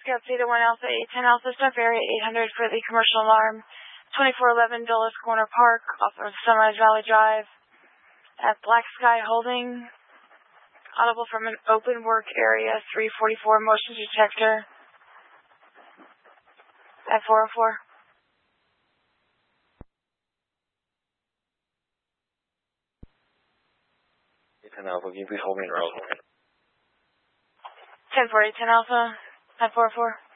Scout Theta 1 Alpha 810 Alpha, stop area 800 for the commercial alarm. 2411 Dulles Corner Park, off of Sunrise Valley Drive, at Black Sky Holding. Audible from an open work area, 344 motion detector at 404. 10 Alpha, can you please hold me in row? 10-4, 810 Alpha, at 404.